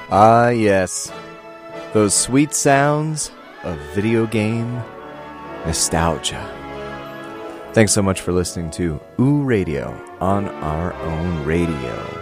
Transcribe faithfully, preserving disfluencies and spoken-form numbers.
Ah, yes. Those sweet sounds of video game nostalgia. Thanks so much for listening to Ooh Radio on our own radio.